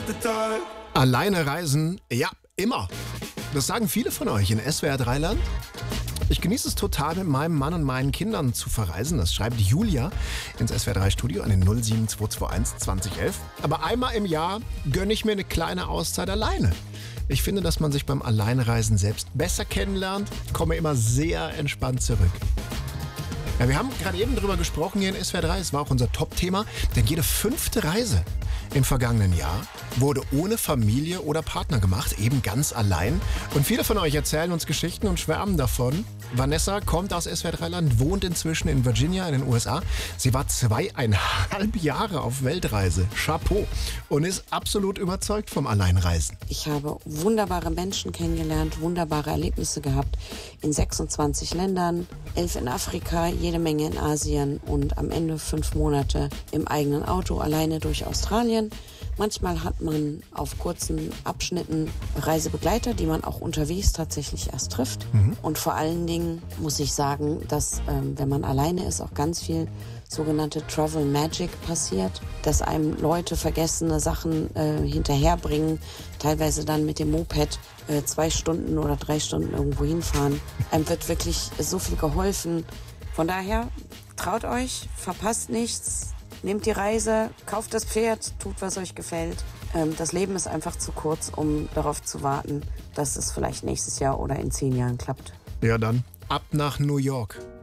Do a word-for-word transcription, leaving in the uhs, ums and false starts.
Alleine reisen, ja, immer. Das sagen viele von euch in S W R drei Land. Ich genieße es total, mit meinem Mann und meinen Kindern zu verreisen. Das schreibt Julia ins S W R drei Studio an den null sieben zwei zwei eins zwanzig elf. Aber einmal im Jahr gönne ich mir eine kleine Auszeit alleine. Ich finde, dass man sich beim Alleinreisen selbst besser kennenlernt, komme immer sehr entspannt zurück. Ja, wir haben gerade eben drüber gesprochen hier in S W R drei, es war auch unser Top-Thema, denn jede fünfte Reise im vergangenen Jahr wurde ohne Familie oder Partner gemacht, eben ganz allein. Und viele von euch erzählen uns Geschichten und schwärmen davon. Vanessa kommt aus S W R drei Land, wohnt inzwischen in Virginia in den U S A. Sie war zweieinhalb Jahre auf Weltreise, Chapeau, und ist absolut überzeugt vom Alleinreisen. Ich habe wunderbare Menschen kennengelernt, wunderbare Erlebnisse gehabt in sechsundzwanzig Ländern, elf in Afrika, jede Menge in Asien und am Ende fünf Monate im eigenen Auto alleine durch Australien. Manchmal hat man auf kurzen Abschnitten Reisebegleiter, die man auch unterwegs tatsächlich erst trifft. Mhm. Und vor allen Dingen muss ich sagen, dass ähm, wenn man alleine ist, auch ganz viel sogenannte Travel Magic passiert, dass einem Leute vergessene Sachen äh, hinterherbringen, teilweise dann mit dem Moped äh, zwei Stunden oder drei Stunden irgendwo hinfahren. Einem wird wirklich so viel geholfen. Von daher, traut euch, verpasst nichts. Nehmt die Reise, kauft das Pferd, tut, was euch gefällt. Ähm, das Leben ist einfach zu kurz, um darauf zu warten, dass es vielleicht nächstes Jahr oder in zehn Jahren klappt. Ja, dann ab nach New York.